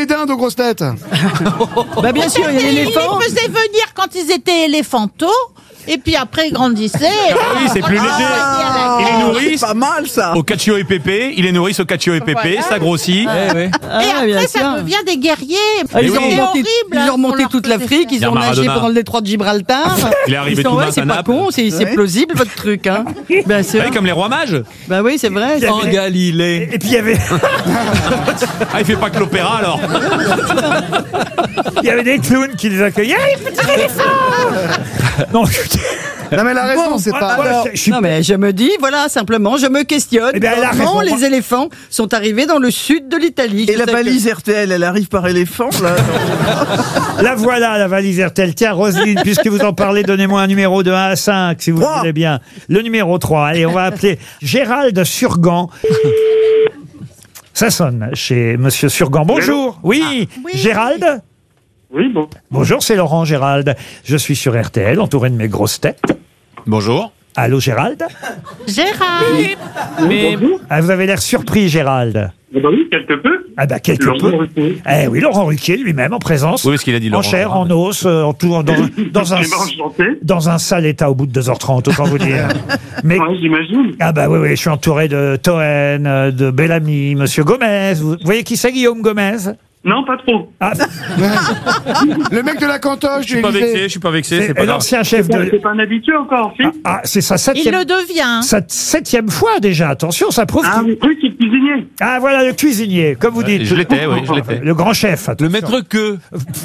des dindes aux grosses têtes. Bah bien sûr, il y a l'éléphant. Ils faisaient venir quand ils étaient éléphantaux. Et puis après, ils grandissaient. Oui, c'est plus léger. Il est nourrice. C'est pas mal ça. Au cacio et pépé, il est nourrice au cacio et pépé, Voilà. ça grossit. Et après, ça devient des guerriers. Ils ont C'était remonté, horrible, ils ont remonté on toute leur l'Afrique, faisait ils ont nagé Maradona. pendant le détroit de Gibraltar. Il est arrivé Ils sont, tout ouais, mince c'est à pas Naples. con, c'est plausible votre truc. Hein. Bien sûr. Vous voyez, comme les rois mages. Bah oui, c'est vrai. En Galilée. Et puis il y avait, Ah, il fait pas que l'opéra alors. il y avait des clowns qui les accueillaient. Ah, les petits éléphants. Non, Non, mais elle a raison, bon, c'est moi, pas. moi, je suis Non mais je me dis, voilà, simplement, je me questionne. Eh bien, elle a Comment raison, les moi. éléphants sont arrivés dans le sud de l'Italie? Et Je la sais que- valise RTL, elle arrive par éléphant là. La voilà, la valise RTL. Tiens, Roselyne, puisque vous en parlez, donnez-moi un numéro de 1 à 5, si vous 3. voulez bien. Le numéro 3. Allez, on va appeler Gérald Surgan. Ça sonne chez Monsieur Surgan. Bonjour. Oui, oui. Gérald. Oui, bon. Bonjour, c'est Laurent Gérald. Je suis sur RTL, entouré de mes grosses têtes. Bonjour. Allô, Gérald. Gérard. Mais Ah, vous avez l'air surpris, Gérald. Ah bah oui, quelque peu. Ah bah, quelque Laurent peu. Ruquier. Eh oui, Laurent Ruquier lui-même en présence. oui, parce qu'il a dit En Laurent. chair, en os, en tout, dans un... Eh ben, enchanté. Dans un sale état au bout de 2h30, autant vous dire. Mais Ouais, j'imagine. ah bah oui, oui, je suis entouré de Toen, de Bellamy, Monsieur Gomez. Vous voyez qui c'est, Guillaume Gomez? Non, pas trop. Ah, Le mec de la cantoche, Je suis pas vexé, je suis pas vexé, c'est pas grave. l'ancien chef de... C'est pas un habitué encore, si. Ah, c'est sa Il le septième... devient. sa septième fois déjà, attention, ça prouve Ah, qu'il... oui, c'est cuisinier. Ah voilà, le cuisinier, comme vous dites. Je l'étais, oui, je l'étais. Le grand chef. Le maître que.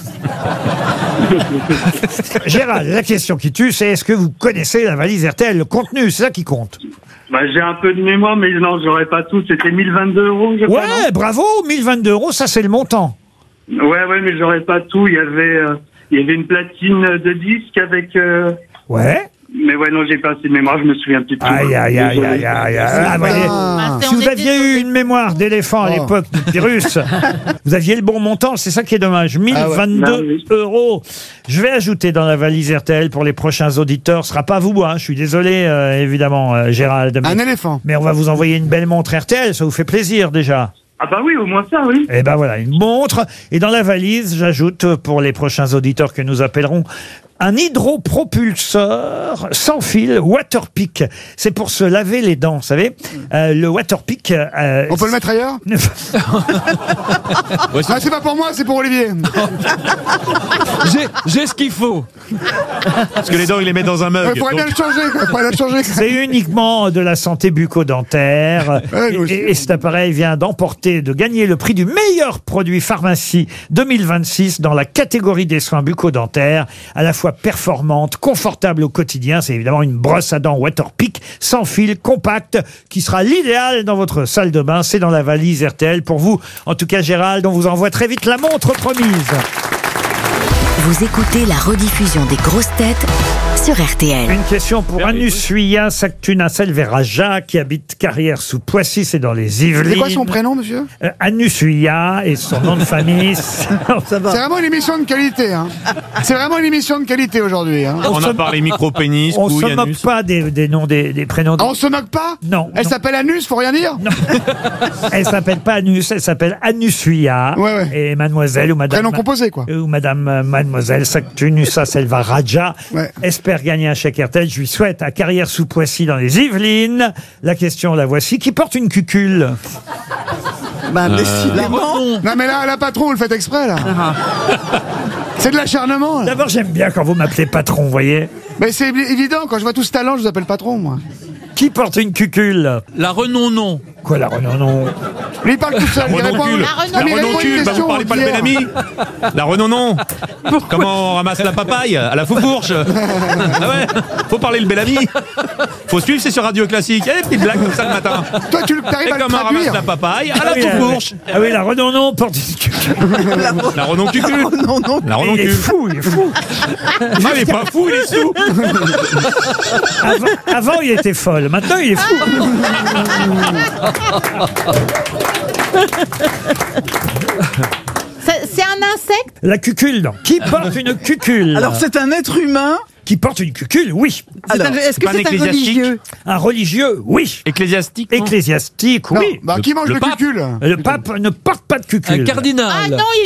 Gérald, la question qui tue, c'est est-ce que vous connaissez la valise RTL, le contenu, c'est ça qui compte? Bah, j'ai un peu de mémoire, mais non, j'aurais pas tout. C'était 1022 €, je crois. Ouais, bravo, 1022 €, ça c'est le montant. Non ouais, mais j'aurais pas tout. Il y avait une platine de disque avec. Ouais. Mais ouais, non, j'ai pas assez de mémoire. Je me souviens plus de tout. Aïe, aïe, aïe, aïe, aïe, aïe. Ah, voyez. Ah. Si vous aviez eu une mémoire d'éléphant à Oh. l'époque du virus, vous aviez le bon montant, c'est ça qui est dommage. 1022 €. Je vais ajouter dans la valise RTL pour les prochains auditeurs. Ce sera pas vous, hein. Je suis désolé, évidemment, Gérald. Un éléphant. Mais on va vous envoyer une belle montre RTL, ça vous fait plaisir déjà. Ah bah oui, au moins ça, oui. Et ben voilà, une montre. Et dans la valise, j'ajoute pour les prochains auditeurs que nous appellerons un hydropropulseur sans fil Waterpik. C'est pour se laver les dents, vous savez. Le Waterpik. On peut le mettre ailleurs? Ah, c'est pas pour moi, c'est pour Olivier. J'ai ce qu'il faut. Parce que les dents, il les met dans un mug. Il faudrait bien Donc, le changer, quoi. Faudrait le changer. C'est uniquement de la santé bucco-dentaire. Ouais, nous aussi. Et cet appareil vient de gagner le prix du meilleur produit pharmacie 2026 dans la catégorie des soins bucco-dentaires, à la fois performante, confortable au quotidien. C'est évidemment une brosse à dents Waterpik sans fil, compacte, qui sera l'idéal dans votre salle de bain. C'est dans la valise RTL pour vous. En tout cas, Gérald, on vous envoie très vite la montre promise. Vous écoutez la rediffusion des grosses têtes sur RTL. Une question pour Anusuya Saktuna Selveraja qui habite Carrière-sous-Poissy, c'est dans les Yvelines. C'est quoi son prénom, monsieur? Anusuya et son nom de famille. Ça C'est va. vraiment une émission de qualité, hein. C'est vraiment une émission de qualité aujourd'hui, hein. on a parlé micro-pénis, On couilles, se moque anus. pas des noms, des prénoms. Ah, on se moque pas? Non. Elle non. s'appelle Anus, faut rien dire? Elle s'appelle pas Anus, elle s'appelle Anusuya. Ouais, ouais. Et mademoiselle ou madame. Prénom composé, quoi. Ou madame, mademoiselle Saktunusa Selvaraja Ouais. espère gagner un chèque RTL. Je lui souhaite à Carrière-sous-Poissy dans les Yvelines. La question, la voici. Qui porte une cucule? Bah, décidément. Non, mais là, patron, vous le faites exprès, là. C'est de l'acharnement, là. D'abord, j'aime bien quand vous m'appelez patron, vous voyez. Mais c'est évident, quand je vois tout ce talent, je vous appelle patron, moi. Qui porte une cucule? La renon-non. Quoi, la non. Lui, il parle tout seul. Il répond. Renoncule. La Ah, mais il répond à une Renoncule, bah vous question, parlez pas le Pierre. Bellamy. La Renon, comment on ramasse la papaye à la foufourche. Ah ouais, faut parler le Bellamy. Faut suivre, c'est sur Radio Classique. Il y a des petites blagues comme ça le matin. Toi, tu Et arrives à le comment on ramasse traduire. la papaye à la oui, foufourche. Ah oui, la renon porte une cucule. La Renoncule. Non, non. La Il est Renoncule. fou, il est fou. Ah, il est pas fou, il est sous. Avant, il était folle. Maintenant, il est fou. C'est un insecte? La cucule, non. Qui porte une cucule? Alors, c'est un être humain. Qui porte une cucule, oui. Alors, Est-ce que pas un c'est un ecclésiastique religieux? Un religieux, oui. Ecclésiastique. non Ecclésiastique, Non, oui. bah, qui mange le le pape. cucul? Le pape ne porte pas de cucule. Un cardinal. Ah non,